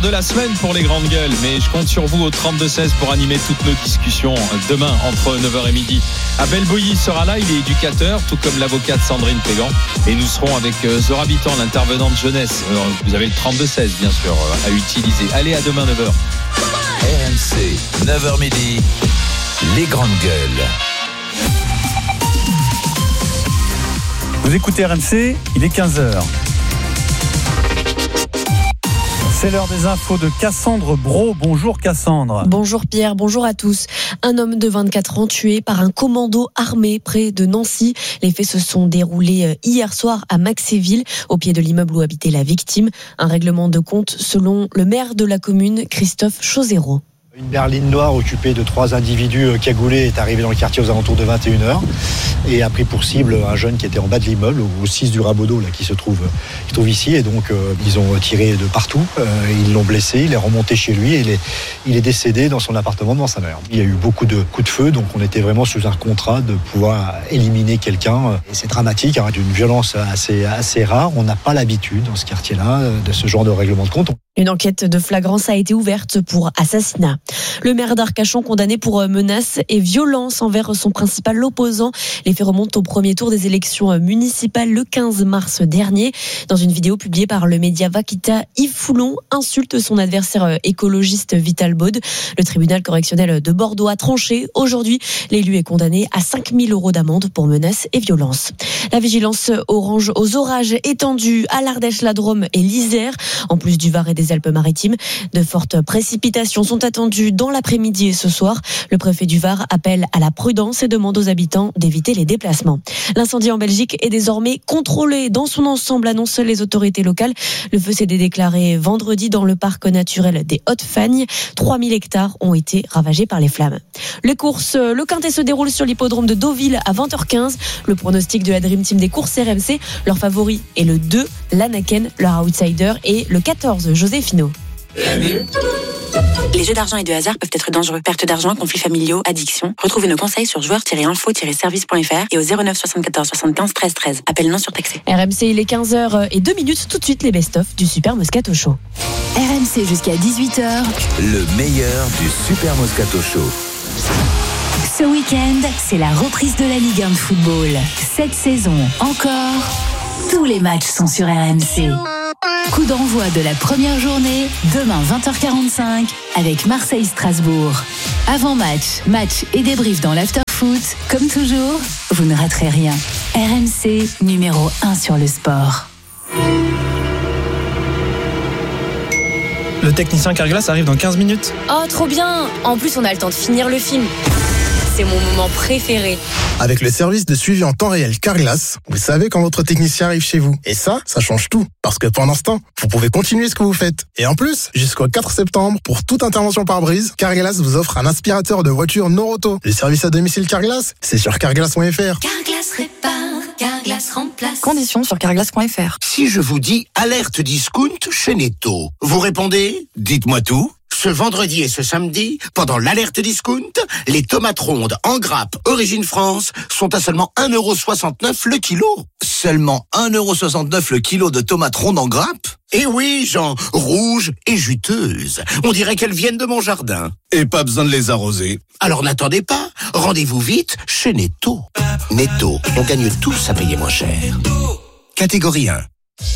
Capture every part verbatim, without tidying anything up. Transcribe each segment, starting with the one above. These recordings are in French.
de la semaine pour les grandes gueules, mais je compte sur vous au trente-deux seize pour animer toutes nos discussions demain entre neuf heures et midi. Abel Bouilly sera là, il est éducateur, tout comme l'avocate Sandrine Pégan, et nous serons avec Zora Bitan, l'intervenante jeunesse. Alors, vous avez le trente-deux seize bien sûr à utiliser. Allez, à demain neuf heures. R M C, neuf heures midi, les grandes gueules. Vous écoutez R M C, il est quinze heures. C'est l'heure des infos de Cassandre Brault. Bonjour Cassandre. Bonjour Pierre, bonjour à tous. Un homme de vingt-quatre ans tué par un commando armé près de Nancy. Les faits se sont déroulés hier soir à Maxéville, au pied de l'immeuble où habitait la victime. Un règlement de compte selon le maire de la commune, Christophe Chauzereau. Une berline noire occupée de trois individus cagoulés est arrivée dans le quartier aux alentours de vingt et une heures et a pris pour cible un jeune qui était en bas de l'immeuble, au six du Rabodeau, là, qui se trouve, qui se trouve ici. Et donc, euh, ils ont tiré de partout. Euh, ils l'ont blessé, il est remonté chez lui et il est, il est décédé dans son appartement devant sa mère. Il y a eu beaucoup de coups de feu, donc on était vraiment sous un contrat de pouvoir éliminer quelqu'un. Et c'est dramatique, hein, d'une violence assez, assez rare. On n'a pas l'habitude dans ce quartier-là de ce genre de règlement de compte. Une enquête de flagrance a été ouverte pour assassinat. Le maire d'Arcachon condamné pour menaces et violence envers son principal opposant. Les faits remontent au premier tour des élections municipales le quinze mars dernier. Dans une vidéo publiée par le média Vaquita, Yves Foulon insulte son adversaire écologiste Vital Baude. Le tribunal correctionnel de Bordeaux a tranché. Aujourd'hui, l'élu est condamné à cinq mille euros d'amende pour menaces et violences. La vigilance orange aux orages étendue à l'Ardèche, la Drôme et l'Isère. En plus du Var et des Alpes-Maritimes, de fortes précipitations sont attendues dans l'après-midi et ce soir. Le préfet du Var appelle à la prudence et demande aux habitants d'éviter les déplacements. L'incendie en Belgique est désormais contrôlé dans son ensemble, annoncent les autorités locales. Le feu s'est déclaré vendredi dans le parc naturel des Hautes-Fagnes. trois mille hectares ont été ravagés par les flammes. Les courses, le Quintet se déroule sur l'hippodrome de Deauville à vingt heures quinze. Le pronostic de la Dream Team des courses R M C, leur favori est le deux, l'Anaken, leur outsider, et le quatorze, José Finot. Les jeux d'argent et de hasard peuvent être dangereux. Perte d'argent, conflits familiaux, addiction. Retrouvez nos conseils sur joueurs tiret info tiret service point f r et au zéro neuf soixante-quatorze soixante-quinze treize treize. Appel non surtaxé. R M C, il est quinze heures et deux minutes. Tout de suite, les best-of du Super Moscato Show. R M C jusqu'à dix-huit heures. Le meilleur du Super Moscato Show. Ce week-end, c'est la reprise de la Ligue un de football. Cette saison encore, tous les matchs sont sur R M C. Coup d'envoi de la première journée, demain vingt heures quarante-cinq, avec Marseille-Strasbourg. Avant-match, match et débrief dans l'after-foot. Comme toujours, vous ne raterez rien. R M C, numéro un sur le sport. Le technicien Carglass arrive dans quinze minutes. Oh, trop bien! En plus, on a le temps de finir le film. C'est mon moment préféré. Avec le service de suivi en temps réel Carglass, vous savez quand votre technicien arrive chez vous. Et ça, ça change tout. Parce que pendant ce temps, vous pouvez continuer ce que vous faites. Et en plus, jusqu'au quatre septembre, pour toute intervention par brise, Carglass vous offre un aspirateur de voiture Noroto. Le service à domicile Carglass, c'est sur carglass point f r. Carglass répare, Carglass remplace. Conditions sur carglass point f r. Si je vous dis alerte discount chez Netto, vous répondez? Dites-moi tout. Ce vendredi et ce samedi, pendant l'alerte discount, les tomates rondes en grappe Origine France sont à seulement un euro soixante-neuf le kilo. Seulement un euro soixante-neuf le kilo de tomates rondes en grappe? Eh oui, Jean, rouges et juteuses. On dirait qu'elles viennent de mon jardin. Et pas besoin de les arroser. Alors n'attendez pas, rendez-vous vite chez Netto. Netto, on gagne tous à payer moins cher. Catégorie un.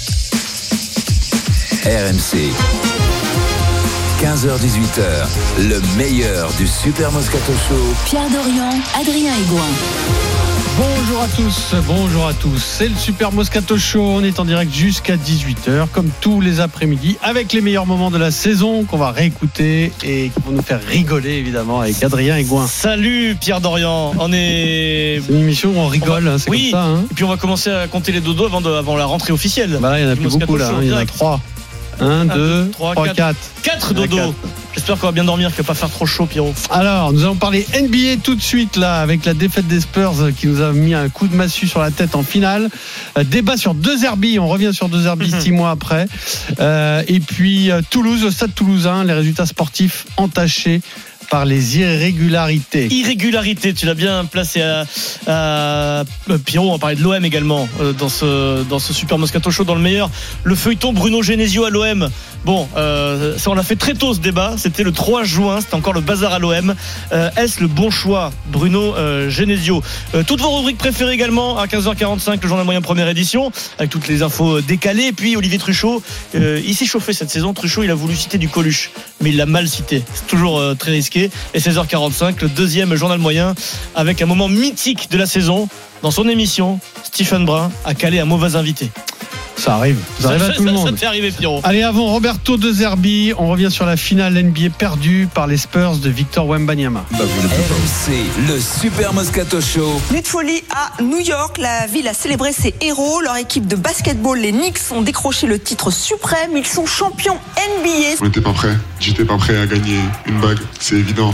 R M C. quinze heures dix-huit heures, le meilleur du Super Moscato Show. Pierre Dorian, Adrien Aigouin. Bonjour à tous, bonjour à tous. C'est le Super Moscato Show. On est en direct jusqu'à dix-huit heures, comme tous les après-midi, avec les meilleurs moments de la saison qu'on va réécouter et qui vont nous faire rigoler, évidemment, avec Adrien Aigouin. Salut Pierre Dorian. On est. C'est une émission où on rigole, va... hein, c'est oui. comme ça. Hein. Et puis on va commencer à compter les dodos avant, de... avant la rentrée officielle. Bah là, il y en a plus beaucoup, là. Hein. Il y en a trois. Un, deux, trois, quatre. Quatre dodos. J'espère qu'on va bien dormir, qu'il ne va pas faire trop chaud, Pierrot. Alors, nous allons parler N B A tout de suite, là, avec la défaite des Spurs qui nous a mis un coup de massue sur la tête en finale. Euh, débat sur deux Zerbi, on revient sur deux Zerbi mm-hmm. six mois après. Euh, et puis, euh, Toulouse, le Stade Toulousain, les résultats sportifs entachés par les irrégularités. Irrégularités, tu l'as bien placé à, à Pierrot, on va parler de l'O M également euh, dans ce, dans ce Super Moscato Show, dans le meilleur. Le feuilleton Bruno Genesio à l'O M, Bon, euh, ça on l'a fait très tôt ce débat. C'était le trois juin. C'était encore le bazar à l'O M. Euh, est-ce le bon choix, Bruno euh, Genesio? euh, Toutes vos rubriques préférées également à quinze heures quarante-cinq, le journal moyen première édition, avec toutes les infos décalées. Et puis Olivier Truchot, euh, il s'est chauffé cette saison. Truchot, il a voulu citer du Coluche, mais il l'a mal cité. C'est toujours euh, très risqué. Et seize heures quarante-cinq, le deuxième journal moyen, avec un moment mythique de la saison. Dans son émission, Stephen Brun a calé un mauvais invité. Ça arrive, ça, ça arrive à tout ça, le monde. Ça te fait arriver, Pierrot. Allez, avant Roberto De Zerbi, on revient sur la finale N B A perdue par les Spurs de Victor Wembanyama. R M C, le Super Moscato Show. Nuit de folie à New York. La ville a célébré ses héros. Leur équipe de basketball, les Knicks, ont décroché le titre suprême. Ils sont champions N B A. On n'était pas prêts. J'étais pas prêt à gagner une bague, c'est évident.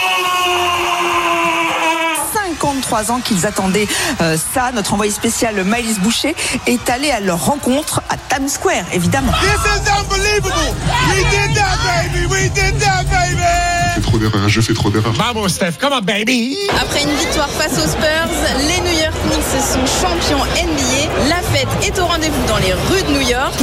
cinquante-trois ans qu'ils attendaient euh, ça. Notre envoyé spécial Maëlys Boucher est allé à leur rencontre à Times Square, évidemment. This is unbelievable. We did that, baby. We did that, baby. Je fais trop d'erreurs. Je fais trop d'erreurs. Vamos, Steph. Come on, baby. Après une victoire face aux Spurs, les New York Knicks sont champions N B A. La fête est au rendez-vous dans les rues de New York.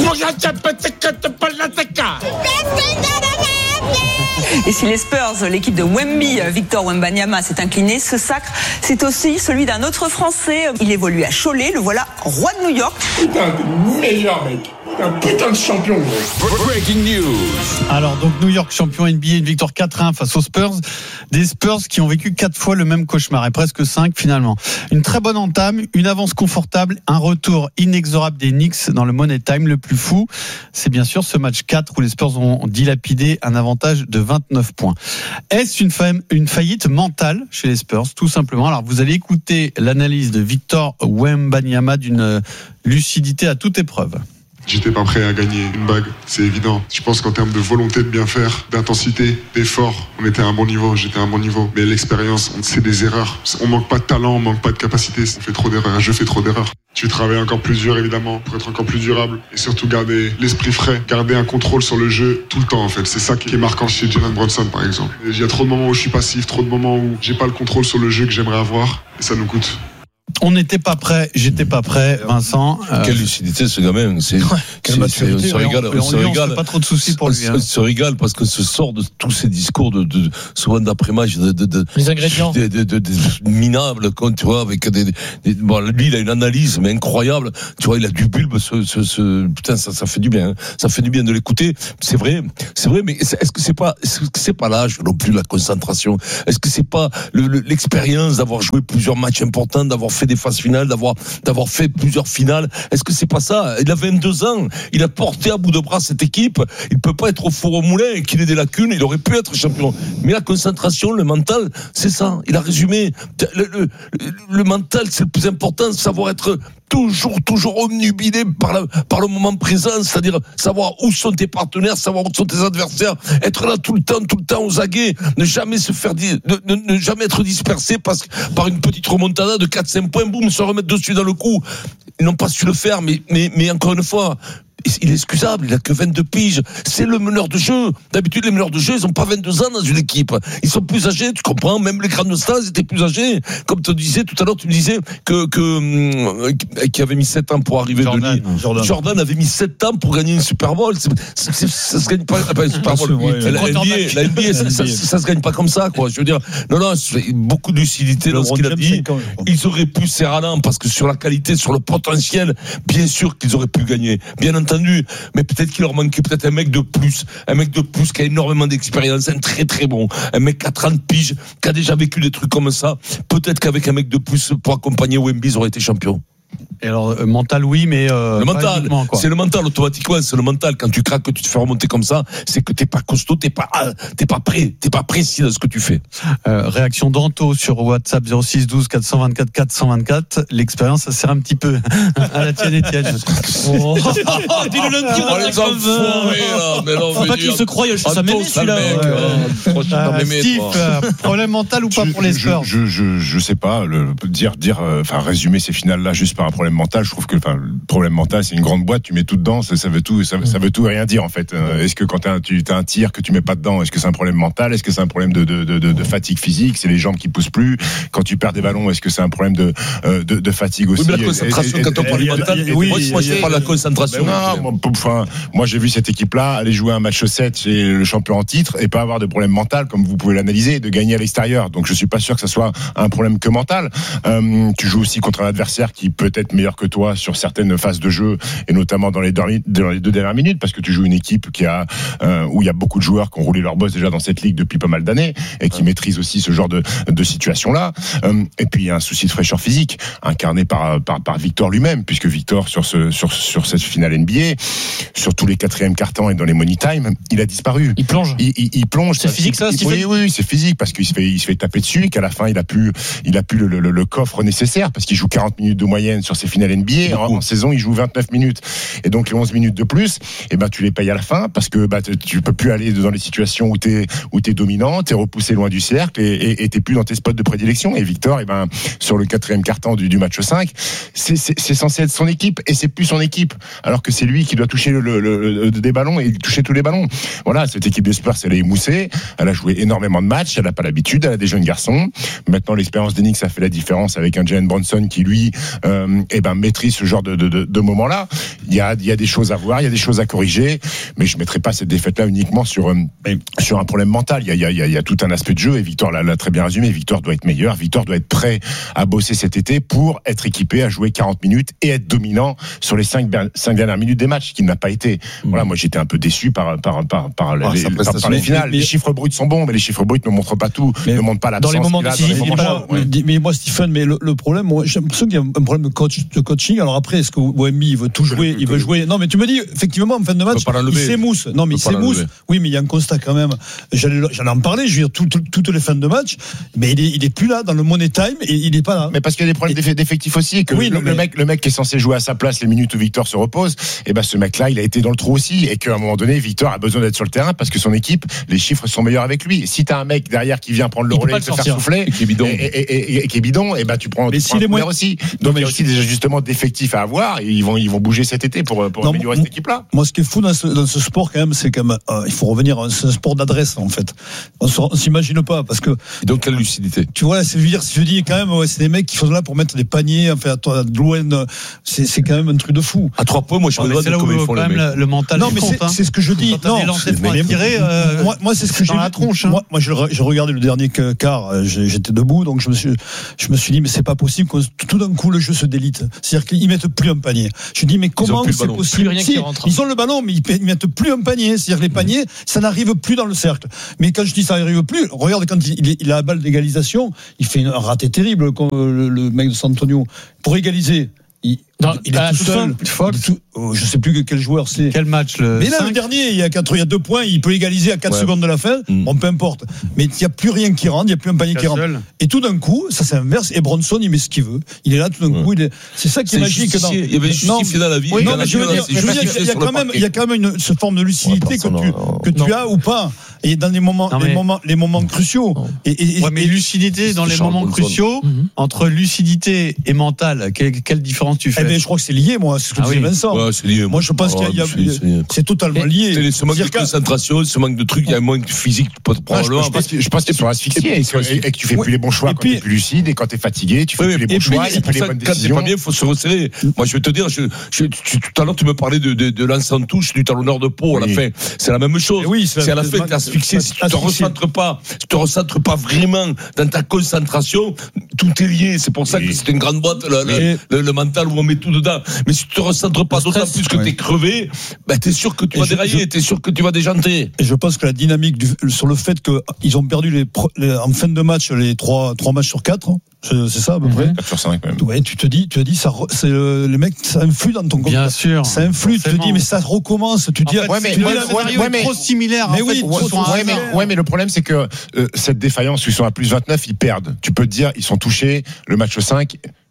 Et si les Spurs, l'équipe de Wemby, Victor Wembanyama, s'est incliné, ce sacre, c'est aussi celui d'un autre Français. Il évolue à Cholet, le voilà roi de New York. Putain, de meilleur mec. Un putain de champion. Breaking news. Alors donc New York champion N B A, une victoire quatre un face aux Spurs. Des Spurs qui ont vécu quatre fois le même cauchemar et presque cinq finalement. Une très bonne entame, une avance confortable, un retour inexorable des Knicks dans le Money Time. Le plus fou, c'est bien sûr ce match quatre où les Spurs ont dilapidé un avantage de vingt-neuf points. Est-ce une, fa- une faillite mentale chez les Spurs, tout simplement? Alors vous allez écouter l'analyse de Victor Wembanyama d'une lucidité à toute épreuve. J'étais pas prêt à gagner une bague, c'est évident. Je pense qu'en termes de volonté de bien faire, d'intensité, d'effort, on était à un bon niveau, j'étais à un bon niveau. Mais l'expérience, c'est des erreurs. On manque pas de talent, on manque pas de capacité. On fait trop d'erreurs, je fais trop d'erreurs. Tu travailles encore plus dur, évidemment, pour être encore plus durable. Et surtout garder l'esprit frais, garder un contrôle sur le jeu tout le temps, en fait. C'est ça qui est marquant chez Jalen Brunson, par exemple. Il y a trop de moments où je suis passif, trop de moments où j'ai pas le contrôle sur le jeu que j'aimerais avoir. Et ça nous coûte. On n'était pas prêt, j'étais pas prêt, Vincent. Euh... Quelle lucidité ce gamin, c'est, ouais, c'est, c'est on se régale, on, on, se régale. On se fait pas trop de soucis pour lui. Hein. On se régale parce que ce sort de tous ces discours de, de souvent d'après-match, de, de, de les ingrédients, de, de, de, de minables, tu vois, avec des, des bon, lui il a une analyse mais incroyable, tu vois, il a du bulbe, ce, ce, ce putain, ça, ça fait du bien, hein. Ça fait du bien de l'écouter. C'est vrai, c'est vrai, mais est-ce que c'est pas, est-ce que c'est pas l'âge non plus, la concentration? Est-ce que c'est pas le, le, l'expérience d'avoir joué plusieurs matchs importants, d'avoir fait des phases finales, d'avoir d'avoir fait plusieurs finales? Est-ce que c'est pas ça? Il a vingt-deux ans, il a porté à bout de bras cette équipe. Il peut pas être au four au moulin et qu'il ait des lacunes. Il aurait pu être champion. Mais la concentration, le mental, c'est ça. Il a résumé. Le, le, le mental, c'est le plus important. Savoir être toujours, toujours omnubilé par, la, par le moment présent, c'est-à-dire savoir où sont tes partenaires, savoir où sont tes adversaires, être là tout le temps, tout le temps aux aguets, ne jamais se faire, ne, ne, ne jamais être dispersé parce, par une petite remontada de quatre cinq points, boum, se remettre dessus dans le coup. Ils n'ont pas su le faire, mais, mais, mais encore une fois, il est excusable, il a que vingt-deux piges. C'est le meneur de jeu. D'habitude, les meneurs de jeu, ils ont pas vingt-deux ans dans une équipe. Ils sont plus âgés, tu comprends. Même les grandes stars, ils étaient plus âgés. Comme tu disais tout à l'heure, tu me disais que, que, euh, qui avait mis sept ans pour arriver Jordan, de Jordan. Jordan avait mis sept ans pour gagner une Super Bowl. C'est, c'est, c'est, ça se gagne pas, pas une Super Bowl. La, la N B A, la N B A, ça, ça, ça se gagne pas comme ça, quoi. Je veux dire, non, non, beaucoup de lucidité dans ce qu'il a dit. Ils auraient pu serrer parce que sur la qualité, sur le potentiel, bien sûr qu'ils auraient pu gagner. Bien entendu. Mais peut-être qu'il leur manquait peut-être un mec de plus, un mec de plus qui a énormément d'expérience, un très très bon, un mec qui a trente piges, qui a déjà vécu des trucs comme ça. Peut-être qu'avec un mec de plus pour accompagner Wemby, ils auraient été champions. Et alors, euh, mental, oui, mais euh, le mental, quoi. C'est le mental automatiquement, c'est le mental. Quand tu craques, que tu te fais remonter comme ça, c'est que t'es pas costaud, t'es pas, t'es pas prêt, t'es pas précis dans ce que tu fais. Euh, réaction d'Anto sur WhatsApp zéro six douze quatre cent vingt-quatre quatre cent vingt-quatre. L'expérience, ça sert un petit peu à la tienne, Étienne. Oh. Dis le lundi, on a les enfants. Mais non, faut pas qu'il se croie, je suis sa mémé, celui-là. Steve, problème mental ou pas pour les Spurs? Je, je, je sais pas. Le, dire, dire, enfin, résumer ces finales-là juste par un problème mental. Je trouve que, enfin, le problème mental, c'est une grande boîte, tu mets tout dedans, ça, ça veut tout, ça, ça veut tout et rien dire en fait. Euh, est-ce que quand t'as, tu as un tir que tu mets pas dedans, est-ce que c'est un problème mental, est-ce que c'est un problème de, de, de, de, de fatigue physique, c'est les jambes qui poussent plus. Quand tu perds des ballons, est-ce que c'est un problème de, euh, de, de fatigue aussi? Oui, mais la concentration, et, et, quand on parle du mental, oui, moi, moi je parle de la concentration. Non, moi, enfin, moi j'ai vu cette équipe-là aller jouer un match sept chez le champion en titre et pas avoir de problème mental, comme vous pouvez l'analyser, et de gagner à l'extérieur. Donc je suis pas sûr que ça soit un problème que mental. Euh, tu joues aussi contre un adversaire qui peut être meilleur que toi sur certaines phases de jeu, et notamment dans les deux, dans les deux dernières minutes, parce que tu joues une équipe qui a, euh, où il y a beaucoup de joueurs qui ont roulé leur boss déjà dans cette ligue depuis pas mal d'années et qui maîtrisent aussi ce genre de, de situation-là. Euh, et puis il y a un souci de fraîcheur physique incarné par, par, par Victor lui-même, puisque Victor sur ce, sur, sur cette finale N B A, sur tous les quatrièmes cartons et dans les money time, il a disparu. Il plonge. Il, il, il plonge. C'est physique ça, Stephen ? Oui, oui, c'est physique parce qu'il se fait, il se fait taper dessus et qu'à la fin il a plus, il a plus le, le, le coffre nécessaire parce qu'il joue quarante minutes de moyenne sur ses finales N B A. En, en saison, il joue vingt-neuf minutes. Et donc les onze minutes de plus, eh ben tu les payes à la fin parce que bah, tu peux plus aller dans les situations où t'es où t'es dominant, t'es repoussé loin du cercle et, et, et t'es plus dans tes spots de prédilection. Et Victor, eh ben sur le quatrième quart-temps du, du match cinq, c'est, c'est, c'est censé être son équipe et c'est plus son équipe, alors que c'est lui qui doit toucher le, le, le, le des ballons et toucher tous les ballons. Voilà, cette équipe des Spurs, elle est émoussée, elle a joué énormément de matchs, elle n'a pas l'habitude, elle a des jeunes garçons. Maintenant, l'expérience d'Enix, ça fait la différence avec un Jalen Brunson qui lui, euh, eh ben maîtrise ce genre de, de, de, de moments-là. Il y a, il y a des choses à voir, il y a des choses à corriger, mais je mettrai pas cette défaite-là uniquement sur euh, sur un problème mental. Il y a, il y a, il y a tout un aspect de jeu et Victor l'a, l'a très bien résumé. Victor doit être meilleur, Victor doit être prêt à bosser cet été pour être équipé à jouer quarante minutes et être dominant sur les cinq dernières minutes des matchs, qu'il n'a pas été. Mmh. Voilà, moi j'étais un peu déçu par par par par, ah, les, par, par les finales. Mais, les chiffres bruts sont bons, mais les chiffres bruts ne montrent pas tout, ne montrent pas l'absence. Dans les moments décisifs, ouais. mais, mais moi Stephen, mais le, le problème, moi, j'ai l'impression qu'il y a un problème de coach, de coaching. Alors après, est-ce que Wemby il veut tout jouer, il veut jouer? Non, mais tu me dis effectivement en fin de match, il s'émousse. Non, mais il s'émousse. Oui, mais il y a un constat quand même. J'allais, j'allais en parler. Je veux dire, tout, tout, toutes les fins de match, mais il est, il est plus là dans le money time et il est pas là. Mais parce qu'il y a des problèmes et, d'effectifs aussi. Et que oui, le, le mec, le mec qui est censé jouer à sa place les minutes où Victor se repose, et ben ce mec-là, il a été dans le trou aussi, et qu'à un moment donné, Victor a besoin d'être sur le terrain parce que son équipe, les chiffres sont meilleurs avec lui. Et si t'as un mec derrière qui vient prendre le relais, te faire souffler, et qui est bidon, et, et, et, et qui est bidon, et ben tu prends. Mais tu si prends les moyens aussi. Donc il y a aussi des ajustements d'effectifs à avoir. Et ils vont, ils vont bouger cet été pour pour non, améliorer moi, cette équipe-là. Moi, ce qui est fou dans ce, dans ce sport quand même, c'est quand même, euh, il faut revenir. C'est un sport d'adresse en fait. On, on s'imagine pas parce que. Et donc quelle lucidité. Tu vois, c'est dire, je dis quand même, ouais, c'est des mecs qui sont là pour mettre des paniers. Enfin, à l'O N, c'est, c'est quand même un truc de fou. À trois points, moi je me demande comment ils font quand même le, le mental. Non, mais c'est, hein. c'est ce que je dis. Non, c'est, mais, tirer, euh, moi, moi, c'est ce que j'ai dans la tronche. Hein. Moi, moi, je, je regardais le dernier quart. J'étais debout, donc je me suis, je me suis dit, mais c'est pas possible que tout d'un coup le jeu se délite. C'est-à-dire qu'ils mettent plus un panier. Je dis, mais comment c'est possible? Si, ils ont le ballon, mais ils mettent plus un panier. C'est-à-dire que les paniers, ça n'arrive plus dans le cercle. Mais quand je dis ça n'arrive plus, regarde quand il, il a la balle d'égalisation, il fait un raté terrible, le, le mec de San Antonio. Pour égaliser, il, non, il est tout seul. Tout, oh, je sais plus quel joueur c'est. Quel match le Mais là, cinq le dernier, il y a quatre, il y a deux points, il peut égaliser à quatre ouais. secondes de la fin. Mm. Bon, peu importe. Mais il n'y a plus rien qui rentre, il n'y a plus un panier qui rentre. Et tout d'un coup, ça s'inverse. Et Bronson, il met ce qu'il veut. Il est là, tout d'un ouais. coup, il est. C'est ça qui est, est magique. Dans... Il y avait justifié dans la vie. Oui, non, mais je veux dire, je veux dire, il y a quand même, il y a quand même une ce forme de lucidité que tu que tu as ou pas. Et dans les moments, les moments, les moments cruciaux. Et mais lucidité dans les moments cruciaux, entre lucidité et mental, quelle différence tu fais? Je crois que c'est lié, moi. C'est ce que ah disait oui. Vincent. Ouais, c'est lié, moi, je pense oh, qu'il y a, c'est, c'est, c'est totalement lié. C'est ce manque de concentration, ce manque de trucs, il y a un manque physique. Ah, je, je, pense que, je pense que tu es asphyxié et, et, et que tu fais oui. plus les bons choix et quand tu es plus lucide et quand tu es fatigué, tu fais oui, plus les bons choix et plus les bonnes décisions. Quand tu n'es pas bien, il faut se resserrer. Moi, je vais te dire, je, je, tu, tout à l'heure, tu me parlais de, de, de lance en touche du talonneur de peau à la fin. C'est la même chose. Oui, c'est à la fin, tu es asphyxié. Si tu te recentres pas, tu te recentres pas vraiment dans ta concentration, tout est lié. C'est pour ça que c'est une grande boîte, le mental où on met tout dedans. Mais si tu te recentres pas, d'autant plus que ouais. t'es crevé, bah t'es sûr que tu et vas je, dérailler, je, t'es sûr que tu vas déjanter. Et je pense que la dynamique du, sur le fait qu'ils ont perdu les, les, en fin de match les trois, trois matchs sur quatre, c'est ça à peu près. quatre sur cinq quand même. Ouais, tu te dis, tu as dit, ça, c'est le, les mecs, ça influe dans ton compte. Bien sûr. Ça influe, tu te dis, mais ça recommence, tu te dis, ouais, mais, ouais, ouais, ouais, mais, trop similaire. Mais oui, ouais, mais, ouais, mais le problème, c'est que, euh, cette défaillance, ils sont à plus vingt-neuf, ils perdent. Tu peux te dire, ils sont touchés, le match cinq,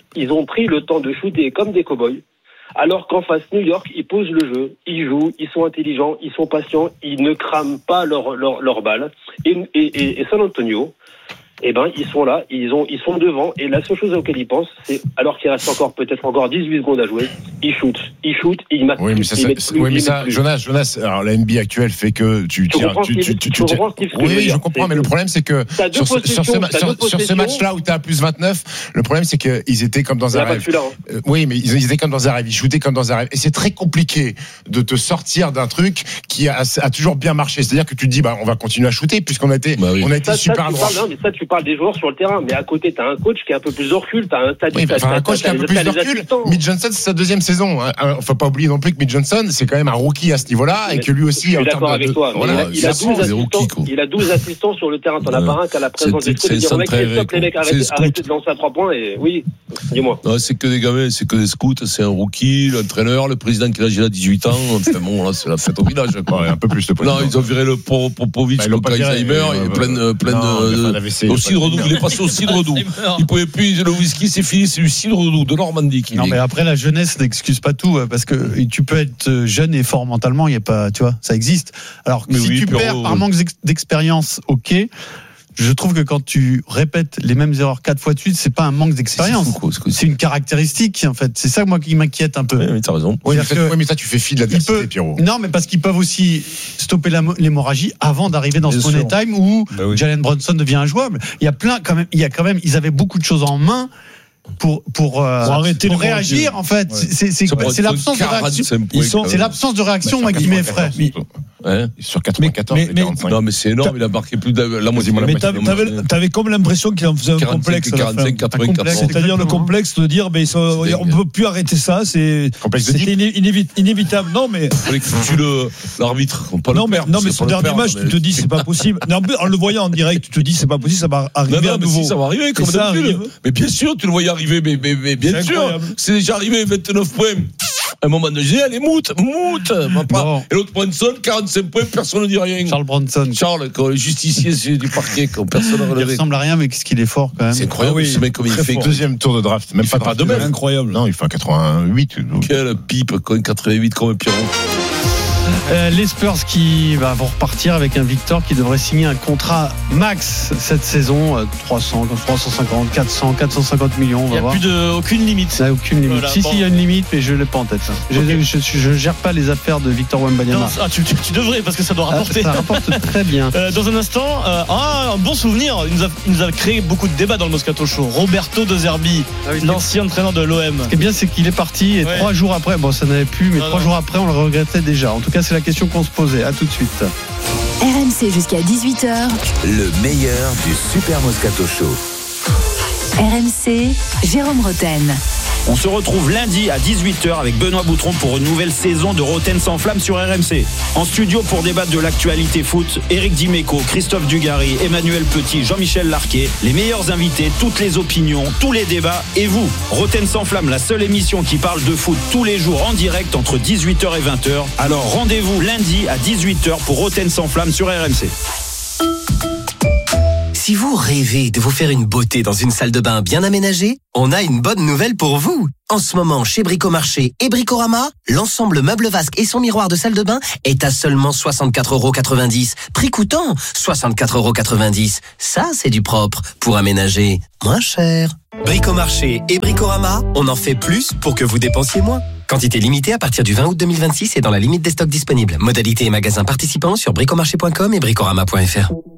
ils ont pris le temps de shooter comme des cow-boys. Alors qu'en face, New York, ils posent le jeu, ils jouent, ils sont intelligents, ils sont patients, ils ne crament pas leur, leur, leur balle. Et, et, et, et San Antonio, eh ben, ils sont là, ils ont, ils sont devant, et la seule chose auquel ils pensent, c'est, alors qu'il reste encore, peut-être encore dix-huit secondes à jouer, ils shootent, ils shootent, ils marquent. Oui, mais ça, plus, ça, oui, mais ça, Jonas, Jonas, alors la N B A actuelle fait que tu tires, tu, tu, tu, tu, oui, je comprends, mais le problème, c'est que sur ce, sur ce, sur, sur ce match-là où t'es à plus vingt-neuf, le problème, c'est qu'ils étaient comme dans un rêve. Oui, mais ils étaient comme dans un rêve, ils shootaient comme dans un rêve. Et c'est très compliqué de te sortir d'un truc qui a, a toujours bien marché. C'est-à-dire que tu te dis, bah, on va continuer à shooter puisqu'on a été, bah oui. on a été ça, super ça, parles, non, mais ça, tu parles des joueurs sur le terrain. Mais à côté, t'as un coach qui est un peu plus de recul. T'as un, t'as, oui, t'as, enfin, t'as, un coach qui a un peu plus de recul. Mitch Johnson, c'est sa deuxième saison. Hein. Faut pas oublier non plus que Mitch Johnson, c'est quand même un rookie à ce niveau-là mais et que lui aussi. Je suis d'accord avec toi. Voilà, il, a, il, a douze assistants, il a douze assistants sur le terrain. T'en as pas un qui a la présence d'esprit de dire, mec, stop les mecs, arrêtez de lancer à trois points. Et oui, dis-moi. Non, c'est que des gamins, c'est que des scouts, c'est un rookie, l'entraîneur, le président qui a dix-huit ans. Enfin bon, là, c'est la fête au village. Quoi. Un peu plus de non, ils ont viré le Popovic contre Alzheimer. Il est plein, plein de. Au cidre doux. Il est passé au cidre doux. Il pouvait plus. Le whisky, c'est fini. C'est du cidre doux de Normandie. Non, mais après, la jeunesse n'excuse pas tout. Parce que tu peux être jeune et fort mentalement. Il y a pas, tu vois, ça existe. Alors que si oui, tu perds au... par manque d'expérience, ok. Je trouve que quand tu répètes les mêmes erreurs quatre fois de suite, c'est pas un manque d'expérience. C'est, fou, quoi, c'est une caractéristique, en fait. C'est ça, moi, qui m'inquiète un peu. Oui, mais t'as raison. Oui, mais, que, oui, mais ça, tu fais fi de l'adversité, peut, Pierrot. Non, mais parce qu'ils peuvent aussi stopper la, l'hémorragie avant d'arriver dans Bien ce money time où bah oui. Jalen Brunson devient injouable. Il y a plein, quand même, il y a quand même, ils avaient beaucoup de choses en main. Pour pour, euh, pour, arrêter pour réagir en fait ouais. c'est c'est, c'est, c'est l'absence de réaction ils sont, c'est l'absence de réaction bah, moi qui m'effraie ouais. Sur quatre-vingt-quatorze mais, mais, mais, non mais c'est énorme il a marqué plus de la moitié mais t'avais, t'avais, t'avais comme l'impression qu'il en faisait un complexe quarante-cinq, quatre-vingt-quatorze c'est-à-dire le complexe de dire mais on ne peut plus arrêter ça c'est c'était inévitable non mais il fallait que tu le l'arbitre non mais non mais son dernier match tu te dis c'est pas possible en le voyant en direct tu te dis c'est pas possible ça va arriver à nouveau ça va arriver comme d'habitude mais bien sûr tu le voyais arriver, mais, mais, mais bien c'est sûr, incroyable. C'est déjà arrivé vingt-neuf points. À un moment donné, allez, moute, moute. Et l'autre Brunson, quarante-cinq points, personne ne dit rien. Charles Brunson. Charles, le justicier du parquet, quand personne ne relève. Il ressemble à rien, mais qu'est-ce qu'il est fort quand même. C'est incroyable, ah oui, ce mec, comme il fait. Fort. Deuxième tour de draft, même il pas, pas de même. Incroyable. Non, il fait un quatre-vingt-huit. Quelle pipe, quoi, un quatre-vingt-huit comme un Pierrot. Euh, les Spurs qui bah, vont repartir avec un Victor qui devrait signer un contrat max cette saison, euh, trois cents, trois cent cinquante, quatre cents, quatre cent cinquante millions. Il n'y a voir. plus de, aucune limite. Il n'y a aucune limite. Voilà, si, bon. si, il y a une limite, mais je ne l'ai pas en tête. Okay. Je ne gère pas les affaires de Victor Wembanyama. Ah, tu, tu, tu devrais, parce que ça doit rapporter. Ah, ça rapporte très bien. Euh, dans un instant, euh, ah, un bon souvenir. Il nous, a, il nous a créé beaucoup de débats dans le Moscato Show. Roberto De Zerbi, ah oui, l'ancien entraîneur de l'O M. Ce qui est bien, c'est qu'il est parti et ouais. trois jours après, bon, ça n'avait plus, mais non, trois non. jours après, on le regrettait déjà. En tout cas, c'est la question qu'on se posait. À tout de suite. R M C jusqu'à dix-huit heures. Le meilleur du Super Moscato Show. R M C, Jérôme Roten. On se retrouve lundi à dix-huit heures avec Benoît Boutron pour une nouvelle saison de Roten sans flamme sur R M C. En studio pour débattre de l'actualité foot, Éric Dimeco, Christophe Dugarry, Emmanuel Petit, Jean-Michel Larquet, les meilleurs invités, toutes les opinions, tous les débats et vous. Roten sans flamme, la seule émission qui parle de foot tous les jours en direct entre dix-huit heures et vingt heures. Alors rendez-vous lundi à dix-huit heures pour Roten sans flamme sur R M C. Si vous rêvez de vous faire une beauté dans une salle de bain bien aménagée, on a une bonne nouvelle pour vous. En ce moment, chez Bricomarché et Bricorama, l'ensemble meuble vasque et son miroir de salle de bain est à seulement soixante-quatre euros quatre-vingt-dix. Prix coûtant soixante-quatre euros quatre-vingt-dix. Ça, c'est du propre pour aménager moins cher. Bricomarché et Bricorama, on en fait plus pour que vous dépensiez moins. Quantité limitée à partir du vingt août deux mille vingt-six et dans la limite des stocks disponibles. Modalité et magasins participants sur bricomarché point com et bricorama point f r.